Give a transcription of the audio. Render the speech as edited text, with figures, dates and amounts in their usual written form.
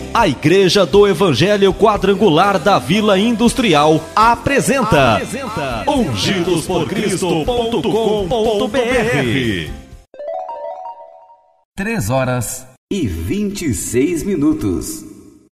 A Igreja do Evangelho Quadrangular da Vila Industrial apresenta ungidosporcristo.com.br. 3 horas e 26 minutos.